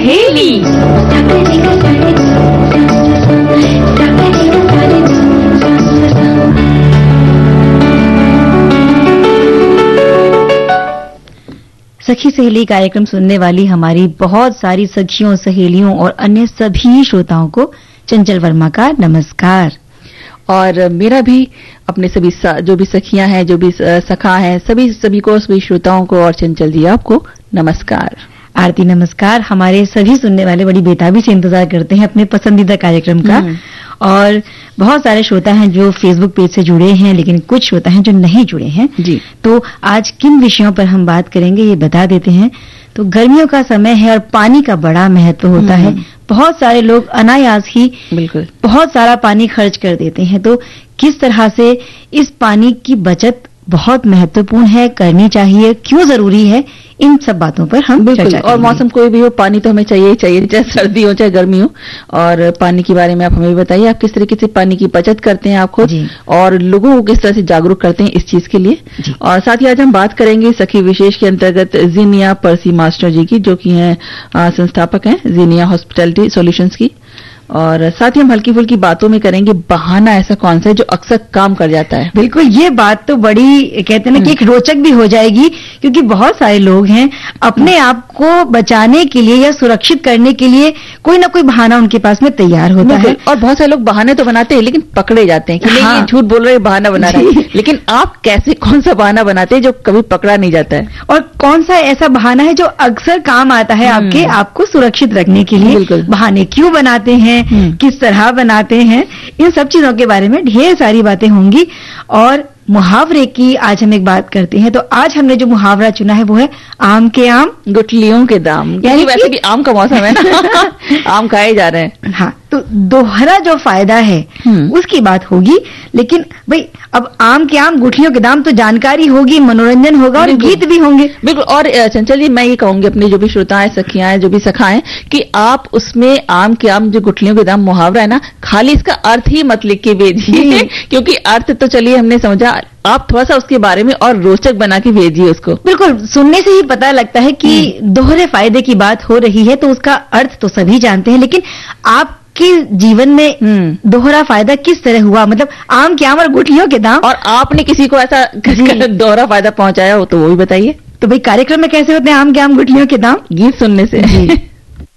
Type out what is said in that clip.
सहेली। सखी सहेली कार्यक्रम सुनने वाली हमारी बहुत सारी सखियों, सहेलियों और अन्य सभी श्रोताओं को चंचल वर्मा का नमस्कार। और मेरा भी अपने सभी जो भी सखियां हैं, जो भी सखा हैं, सभी को, सभी श्रोताओं को और चंचल जी आपको नमस्कार। आरती नमस्कार। हमारे सभी सुनने वाले बड़ी बेताबी से इंतजार करते हैं अपने पसंदीदा कार्यक्रम का। और बहुत सारे श्रोता हैं जो फेसबुक पेज से जुड़े हैं, लेकिन कुछ श्रोता हैं जो नहीं जुड़े हैं जी। तो आज किन विषयों पर हम बात करेंगे ये बता देते हैं। तो गर्मियों का समय है और पानी का बड़ा महत्व होता है। बहुत सारे लोग अनायास ही बिल्कुल बहुत सारा पानी खर्च कर देते हैं। तो किस तरह से इस पानी की बचत बहुत महत्वपूर्ण है, करनी चाहिए, क्यों जरूरी है, इन सब बातों पर हम बिल्कुल। और मौसम कोई भी हो, पानी तो हमें चाहिए ही चाहिए, चाहे सर्दी हो चाहे गर्मी हो। और पानी के बारे में आप हमें बताइए, आप किस तरीके से पानी की बचत करते हैं आप खुद, और लोगों को किस तरह से जागरूक करते हैं इस चीज के लिए। और साथ ही आज हम बात करेंगे सखी विशेष के अंतर्गत जीनिया पर्सी मास्टर जी की, जो कि हैं संस्थापक हैं जीनिया हॉस्पिटैलिटी सॉल्यूशंस की। और साथ ही हम हल्की फुल्की बातों में करेंगे बहाना ऐसा कौन सा है जो अक्सर काम कर जाता है। बिल्कुल, ये बात तो बड़ी कहते हैं ना कि एक रोचक भी हो जाएगी, क्योंकि बहुत सारे लोग हैं अपने आप को बचाने के लिए या सुरक्षित करने के लिए कोई ना कोई बहाना उनके पास में तैयार होता है। और बहुत सारे लोग बहाने तो बनाते हैं लेकिन पकड़े जाते हैं कि नहीं, ये झूठ बोल रहे हैं, बहाना बना रहे हैं। लेकिन आप कैसे, कौन सा बहाना बनाते हैं जो कभी पकड़ा नहीं जाता है, और कौन सा ऐसा बहाना है जो अक्सर काम आता है आपको सुरक्षित रखने के लिए। बिल्कुल। बहाने क्यों बनाते हैं, किस तरह बनाते हैं, इन सब चीजों के बारे में ढेर सारी बातें होंगी। और मुहावरे की आज हम एक बात करते हैं। तो आज हमने जो मुहावरा चुना है वो है आम के आम गुठलियों के दाम। यानी वैसे भी आम का मौसम है ना आम खाए जा रहे हैं। हाँ, तो दोहरा जो फायदा है उसकी बात होगी। लेकिन भाई अब आम के आम गुठलियों के दाम, तो जानकारी होगी, मनोरंजन होगा और गीत भी होंगे। बिल्कुल। और चंचल जी, मैं ये कहूंगी अपने जो भी श्रोताएं, सखियां, जो भी सखाएं, कि आप उसमें आम के आम जो गुठलियों के दाम मुहावरा है ना, खाली इसका अर्थ ही मत लिख के भेजिए क्योंकि अर्थ तो चलिए हमने समझा, आप थोड़ा सा उसके बारे में और रोचक बना के भेजिए उसको। बिल्कुल, सुनने से ही पता लगता है कि दोहरे फायदे की बात हो रही है, तो उसका अर्थ तो सभी जानते हैं, लेकिन आपके जीवन में दोहरा फायदा किस तरह हुआ, मतलब आम के आम और गुठलियों के दाम, और आपने किसी को ऐसा दोहरा फायदा पहुंचाया हो तो वो भी बताइए। तो भाई कार्यक्रम में कैसे होते हैं आम के आम गुठलियों के दाम? गीत सुनने से।